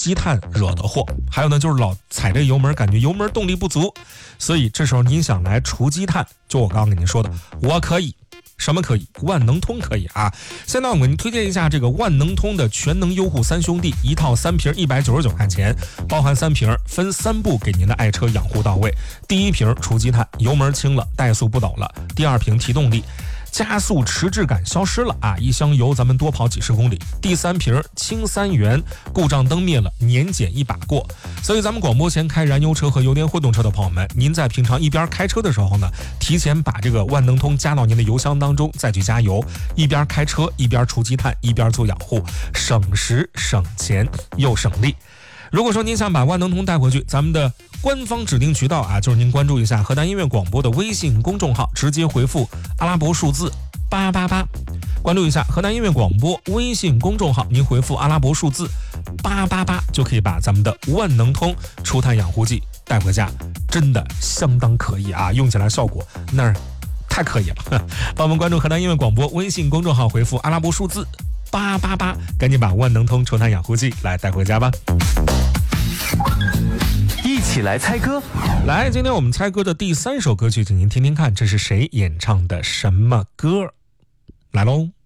积碳惹的祸。还有呢，就是老踩这油门，感觉油门动力不足，所以这时候您想来除积碳，就我刚刚跟您说的，我可以。什么可以？万能通可以啊！现在我给您推荐一下这个万能通的全能优护三兄弟，一套3瓶199块钱，包含3瓶，分3步给您的爱车养护到位。第1瓶除积碳，油门轻了，怠速不抖了；第2瓶提动力，加速迟滞感消失了啊！一箱油咱们多跑几十公里。第3瓶轻3元，故障灯灭了，年检一把过。所以咱们广播前开燃油车和油电混动车的朋友们，您在平常一边开车的时候呢，提前把这个万能通加到您的油箱当中，再去加油，一边开车一边除积碳，一边做养护，省时省钱又省力。如果说您想把万能通带回去，咱们的官方指定渠道啊，就是您关注一下河南音乐广播的微信公众号，直接回复阿拉伯数字888，关注一下河南音乐广播微信公众号，您回复阿拉伯数字888就可以把咱们的万能通除碳养护剂带回家，真的相当可以啊，用起来效果那儿太可以了。帮我们关注河南音乐广播微信公众号，回复阿拉伯数字888，赶紧把万能通除碳养护剂来带回家吧。 一起来猜歌， 来，今天我们猜歌的第3首歌曲，请您听听看，这是谁演唱的什么歌？来喽。